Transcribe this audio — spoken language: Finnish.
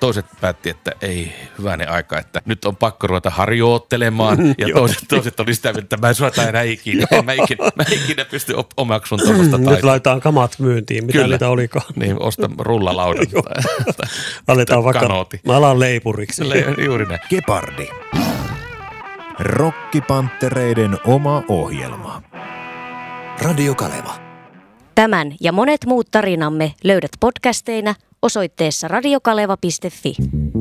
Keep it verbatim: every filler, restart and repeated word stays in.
toiset päätti, että ei hyvänen aika, että nyt on pakko ruveta harjoittelemaan. Ja toiset, toiset oli sitä, että mä en suorata enää ikinä. Mä ikinä, mä ikinä pysty omaksun tuollaista taitoa. Nyt laitetaan kamat myyntiin, mitä Kyllä. niitä olikaan. Niin, osta rullalaudan tai, tai, Aletaan vaikka, kanooti. mä alan leipuriksi. Le, juuri näin. Gepardi. Rokkipanttereiden oma ohjelma. Radio Kaleva. Tämän ja monet muut tarinamme löydät podcasteina osoitteessa radiokaleva piste fi.